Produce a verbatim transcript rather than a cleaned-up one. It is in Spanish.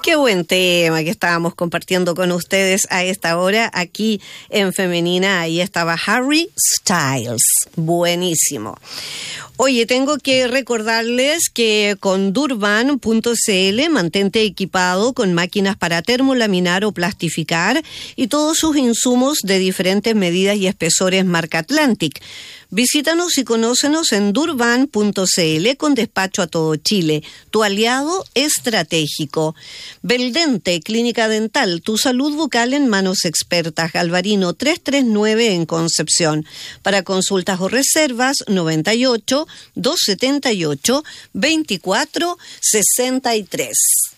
Qué buen tema que estábamos compartiendo con ustedes a esta hora aquí en Femenina. Ahí estaba Harry Styles. Buenísimo. Oye, tengo que recordarles que con Durban punto c l mantente equipado con máquinas para termolaminar o plastificar y todos sus insumos de diferentes medidas y espesores marca Atlantic. Visítanos y conócenos en Durban punto c l con despacho a todo Chile, tu aliado estratégico. Beldente, Clínica Dental, tu salud bucal en manos expertas. Galvarino trescientos treinta y nueve en Concepción. Para consultas o reservas, noventa y ocho, doscientos setenta y ocho, veinticuatro sesenta y tres.